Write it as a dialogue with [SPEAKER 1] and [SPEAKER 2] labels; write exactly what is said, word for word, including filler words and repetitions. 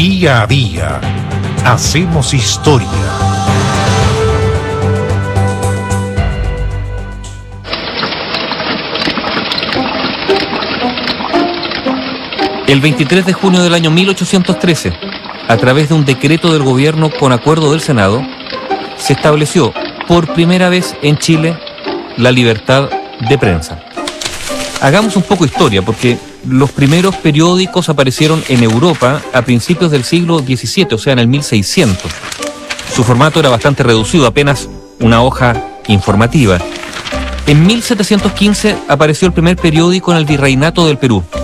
[SPEAKER 1] Día a día hacemos historia.
[SPEAKER 2] El veintitrés de junio del año mil ochocientos trece, a través de un decreto del gobierno con acuerdo del Senado, se estableció por primera vez en Chile la libertad de prensa. Hagamos un poco de historia, porque los primeros periódicos aparecieron en Europa a principios del siglo diecisiete, o sea, en el mil seiscientos. Su formato era bastante reducido, apenas una hoja informativa. En mil setecientos quince apareció el primer periódico en el Virreinato del Perú.